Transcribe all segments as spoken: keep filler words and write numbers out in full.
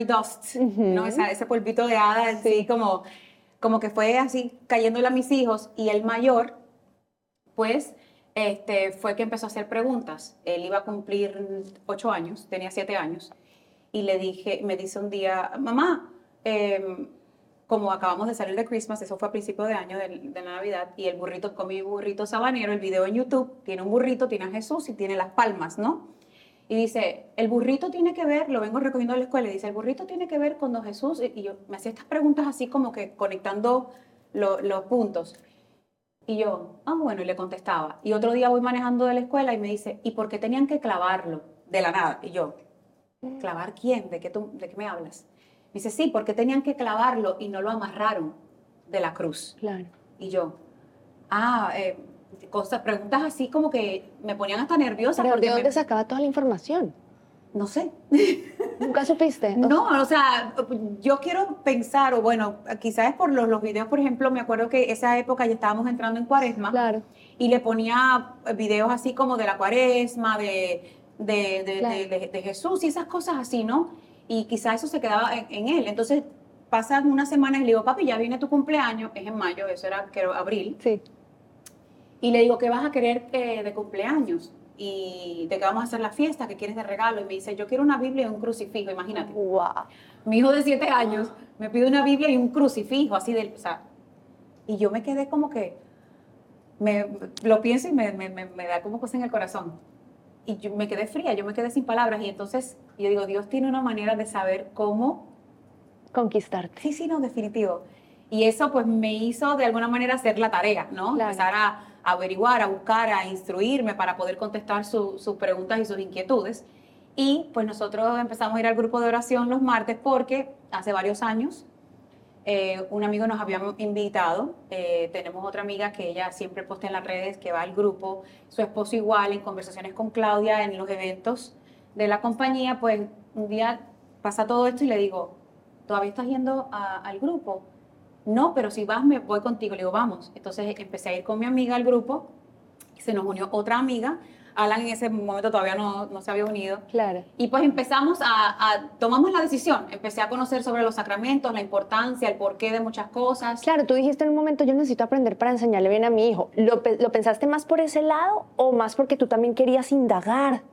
dust, Ujú. ¿no? Esa, ese polvito de hada, así Sí. como, como que fue así cayéndole a mis hijos. Y el mayor, pues, este, fue que empezó a hacer preguntas. Él iba a cumplir ocho años, tenía siete años. Y le dije, me dice un día, mamá, eh, como acabamos de salir de Christmas, eso fue a principio de año, de, de la Navidad, y el burrito, con mi burrito sabanero, el video en YouTube, tiene un burrito, tiene a Jesús y tiene las palmas, ¿no? Y dice, el burrito tiene que ver, lo vengo recogiendo de la escuela, y dice, el burrito tiene que ver cuando Jesús, y yo me hacía estas preguntas así como que conectando lo, los puntos. Y yo, ah, bueno, y le contestaba. Y otro día voy manejando de la escuela y me dice, ¿y por qué tenían que clavarlo de la nada? Y yo, ¿clavar quién? ¿De qué, tú, de qué me hablas? Me dice, sí, porque tenían que clavarlo y no lo amarraron de la cruz. Claro. Y yo, ah, eh, cosas, preguntas así como que me ponían hasta nerviosa. ¿Pero porque de dónde me, sacaba toda la información? no sé. ¿Nunca supiste? No, o sea, yo quiero pensar, o bueno, quizás es por los, los videos, por ejemplo, me acuerdo que esa época ya estábamos entrando en cuaresma. Claro. Y le ponía videos así como de la cuaresma, de, de, de, Claro. de, de, de Jesús y esas cosas así, ¿no? Y quizás eso se quedaba en, en él. Entonces pasan unas semanas y le digo, papi, ya viene tu cumpleaños, es en mayo, eso era creo abril. Sí. Y le digo, ¿qué vas a querer eh, de cumpleaños? Y de qué vamos a hacer la fiesta, ¿qué quieres de regalo? Y me dice, yo quiero una Biblia y un crucifijo, imagínate. Wow. Mi hijo de siete años me pide una Biblia y un crucifijo, así del, o sea, y yo me quedé como que, me, lo pienso y me, me, me, me da como cosa en el corazón. Y yo me quedé fría, yo me quedé sin palabras. Y entonces yo digo, Dios tiene una manera de saber cómo. Conquistarte. Sí, sí, no, definitivo. Y eso pues me hizo de alguna manera hacer la tarea, ¿no? Claro. Empezar a, a averiguar, a buscar, a instruirme para poder contestar su, sus preguntas y sus inquietudes. Y pues nosotros empezamos a ir al grupo de oración los martes porque hace varios años eh, un amigo nos había invitado. Eh, tenemos otra amiga que ella siempre posta en las redes que va al grupo, su esposo igual, en conversaciones con Claudia, en los eventos de la compañía. Pues un día pasa todo esto y le digo, ¿todavía estás yendo a, al grupo? No, pero si vas, me voy contigo. Le digo, vamos. Entonces empecé a ir con mi amiga al grupo, se nos unió otra amiga. Alan en ese momento todavía no, no se había unido. Claro. Y pues empezamos a, a, tomamos la decisión, empecé a conocer sobre los sacramentos, la importancia, el porqué de muchas cosas. Claro, tú dijiste en un momento, yo necesito aprender para enseñarle bien a mi hijo. ¿Lo, ¿Lo pensaste más por ese lado o más porque tú también querías indagar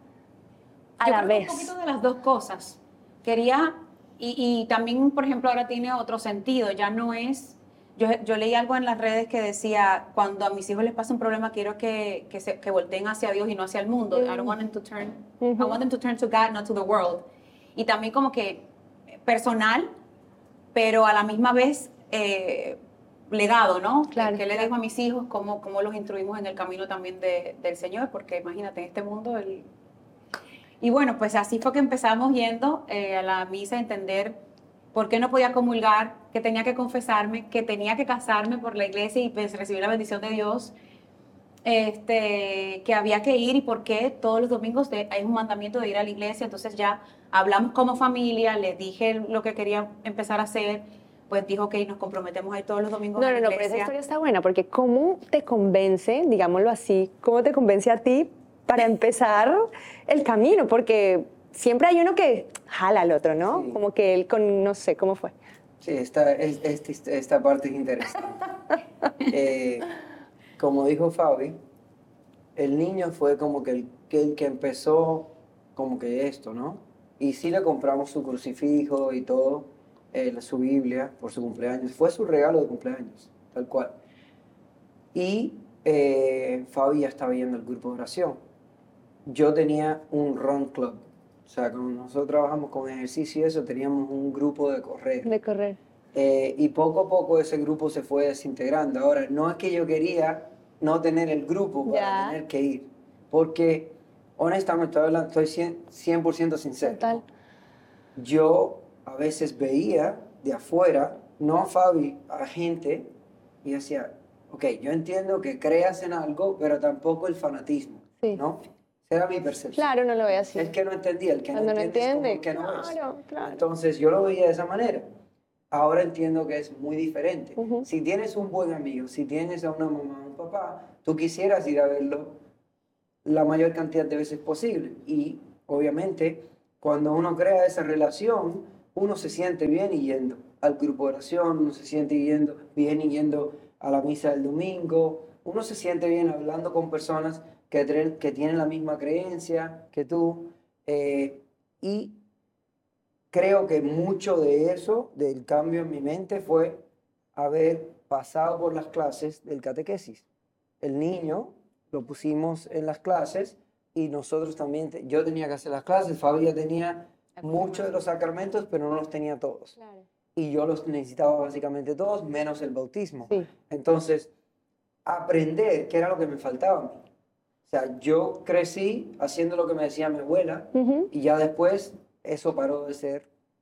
a Yo la creo que vez? un poquito de las dos cosas. Quería, y, y también, por ejemplo, ahora tiene otro sentido, ya no es. Yo, yo leí algo en las redes que decía, cuando a mis hijos les pasa un problema, quiero que, que, se, que volteen hacia Dios y no hacia el mundo. Mm. I don't want them to turn, Uh-huh. I want them to turn to God, not to the world. Y también como que personal, pero a la misma vez eh, legado, ¿no? Claro, ¿Qué le claro. dejo a mis hijos? ¿Cómo, cómo los instruimos en el camino también de, del Señor? Porque imagínate, en este mundo... El... Y bueno, pues así fue que empezamos yendo eh, a la misa a entender por qué no podía comulgar, que tenía que confesarme, que tenía que casarme por la iglesia y pues recibir la bendición de Dios, este, que había que ir y por qué todos los domingos de, hay un mandamiento de ir a la iglesia. Entonces ya hablamos como familia, les dije lo que quería empezar a hacer, pues dijo que nos comprometemos a ir todos los domingos No, a no, la no, iglesia. pero esa historia está buena porque ¿cómo te convence, digámoslo así, cómo te convence a ti para empezar el camino? Porque siempre hay uno que jala al otro, ¿no? Sí. Como que él con, no sé, ¿cómo fue? Sí, esta, es- esta, esta parte es interesante. Eh, como dijo Fabi, el niño fue como que el, que el que empezó como que esto, ¿no? Y sí le compramos su crucifijo y todo, eh, su Biblia por su cumpleaños. Fue su regalo de cumpleaños, tal cual. Y eh, Fabi ya estaba yendo al grupo de oración. Yo tenía un run club. O sea, cuando nosotros trabajamos con ejercicio y eso, teníamos un grupo de correr. De correr. Eh, y poco a poco ese grupo se fue desintegrando. Ahora, no es que yo quería no tener el grupo para Ya. tener que ir, porque honestamente estoy, hablando, estoy cien, cien por ciento sincero. Total. Yo a veces veía de afuera, no a Fabi, a gente, y decía, ok, yo entiendo que creas en algo, pero tampoco el fanatismo, Sí. ¿no? Esa era mi percepción. Claro, no lo ve así. El que no entendía, el que Cuando no no entiende, es como entiende, el que no es. claro, claro. Entonces yo lo veía de esa manera. Ahora entiendo que es muy diferente. Ujú. Si tienes un buen amigo, si tienes a una mamá o un papá, tú quisieras ir a verlo la mayor cantidad de veces posible. Y obviamente, cuando uno crea esa relación, uno se siente bien yendo al grupo de oración, uno se siente yendo, bien yendo a la misa del domingo, uno se siente bien hablando con personas que, tre- que tienen la misma creencia que tú. eh, y creo que mucho de eso, del cambio en mi mente, fue haber pasado por las clases del catequesis. El niño lo pusimos en las clases y nosotros también, te- yo tenía que hacer las clases, Fabi ya tenía muchos de los sacramentos, pero no los tenía todos. Claro. Y yo los necesitaba básicamente todos, menos el bautismo. Sí. Entonces, aprender, que era lo que me faltaba a mí. O sea, yo crecí haciendo lo que me decía mi abuela Ujú. y ya después eso paró de ser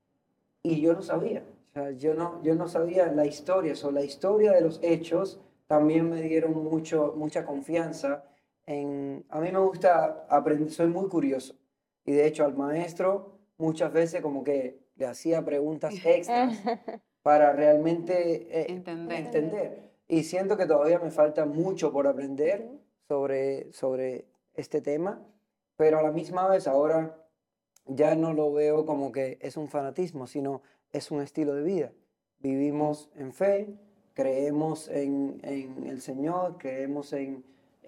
y yo no sabía. O sea, yo no, yo no sabía la historia, o la historia de los hechos también me dieron mucho, mucha confianza en... A mí me gusta aprender, soy muy curioso. Y de hecho al maestro muchas veces como que le hacía preguntas extras para realmente eh, Entender. entender. Y siento que todavía me falta mucho por aprender Ujú. sobre, sobre este tema, pero a la misma vez ahora ya no lo veo como que es un fanatismo, sino es un estilo de vida. Vivimos en fe, creemos en, en el Señor, creemos en,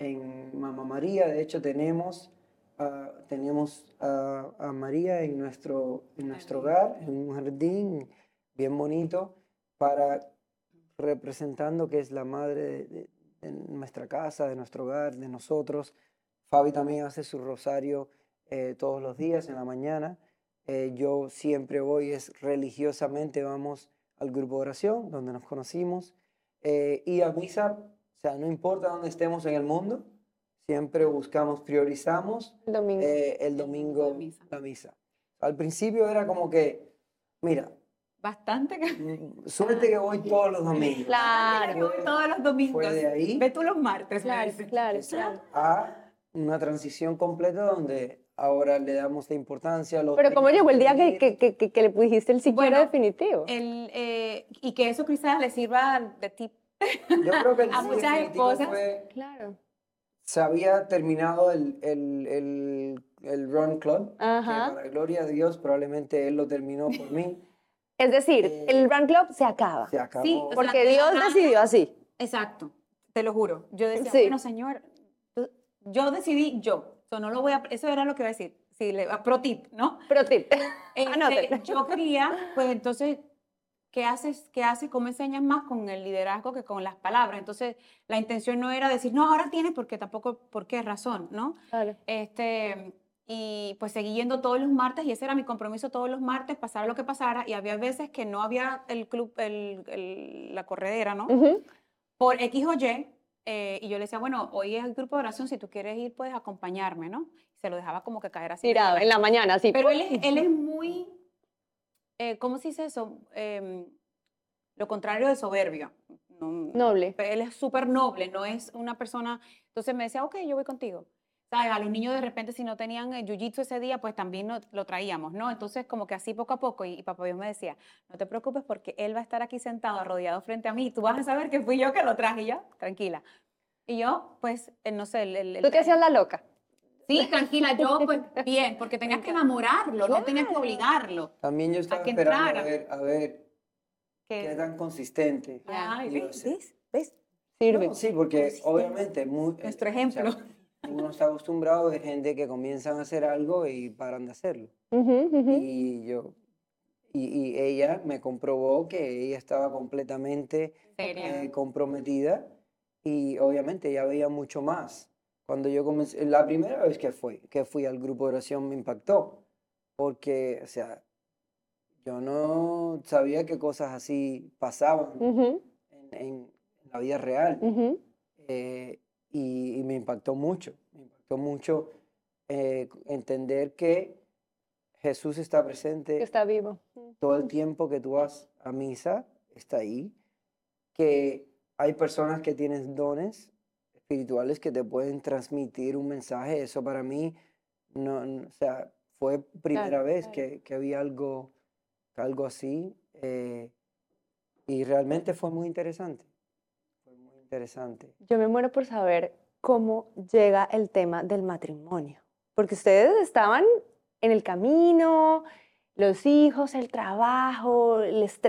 en Mamá María. De hecho, tenemos, ah, tenemos a, a María en nuestro, en nuestro hogar, en un jardín bien bonito, para representando que es la madre de, de- de nuestra casa, de nuestro hogar, de nosotros. Fabi también hace su rosario eh, todos los días en la mañana. Eh, yo siempre voy, es religiosamente, vamos al grupo de oración donde nos conocimos. Eh, y a misa, o sea, no importa dónde estemos en el mundo, siempre buscamos, priorizamos El domingo. eh, el domingo de domingo misa. la misa. Al principio era como que, mira, Bastante que... mm, suerte que voy todos los domingos. Claro. que voy todos los domingos. Fue de ahí Ve tú los martes, me Claro, dice. claro, Esa- claro. a una transición completa donde ahora le damos la importancia a los Pero ¿cómo niños llegó el día que, pequeñitos. que, que, que, que le pusiste el sí quiero Bueno, definitivo? El, eh, y que eso quizás le sirva de tip Yo creo que el a sí muchas definitivo esposas. fue, Claro. se había terminado el, el, el, el Run Club, Ajá. que para gloria de Dios probablemente él lo terminó por mí. Es decir, Eh, el Run Club se acaba. Se acabó. Sí, o sea, Porque de Dios la nada- decidió así. Exacto, te lo juro. Yo decía, Sí. bueno, señor, tú- yo decidí yo. So, no lo voy a, eso era lo que iba a decir. Sí, le, pro tip, ¿no? Pro tip. Este, Anótelo. yo quería, pues entonces, ¿qué haces? ¿Qué haces? ¿Cómo enseñas más con el liderazgo que con las palabras? Entonces, la intención no era decir, no, ahora tienes, porque tampoco, ¿por qué razón? ¿No? Claro. Este, y pues seguí yendo todos los martes y ese era mi compromiso todos los martes, pasara lo que pasara. Y había veces que no había el club, el, el- la corredera, ¿no? Ujú. Por X o Y. eh, y yo le decía, bueno, hoy es el grupo de oración, si tú quieres ir, puedes acompañarme, ¿no? Se lo dejaba como que caer así. Tirado, en la mañana, sí. Pero él es, él es muy, eh, ¿cómo se dice eso? Em, lo contrario de soberbio. No, Noble. él es súper noble, no es una persona... Entonces me decía, ok, yo voy contigo. ¿Sabes? A los niños de repente si no tenían el jiu-jitsu ese día, pues también no- lo traíamos, ¿no? Entonces como que así poco a poco, y, y papá Dios me decía, no te preocupes porque él va a estar aquí sentado, arrodillado frente a mí, y tú vas a saber que fui yo que lo traje, y yo, tranquila. Y yo, pues, eh, no sé, el... el- el- Tú te hacías la loca. Sí, tranquila, yo pues bien, porque tenías que enamorarlo, no tenías que Claro. obligarlo. También yo estaba que esperando a entrara. ver, a ver Que, qué tan consistente Ay, iba a ¿ves? ser. ¿Ves? ¿Ves? Sirve. No, sí, porque Consistente. obviamente muy, Nuestro eh, ejemplo. o sea, uno está acostumbrado de gente que comienzan a hacer algo y paran de hacerlo. Ujú, ujú. Y yo, y, y ella me comprobó que ella estaba completamente Seria. eh, comprometida y obviamente ella veía mucho más. Cuando yo comencé, la primera vez que fui, que fui al grupo de oración me impactó, porque, o sea, yo no sabía que cosas así pasaban Ujú, en, en la vida real. ujú. Eh, y, y me impactó mucho, me impactó mucho eh, entender que Jesús está Que presente está vivo. todo el tiempo que tú vas a misa, está ahí, que hay personas que tienen dones espirituales que te pueden transmitir un mensaje. Eso para mí, no, no- o sea, fue primera Claro, vez claro. que, que había algo, algo así eh, y realmente fue muy interesante, fue muy interesante. Yo me muero por saber cómo llega el tema del matrimonio. Porque ustedes estaban en el camino, los hijos, el trabajo, el estrés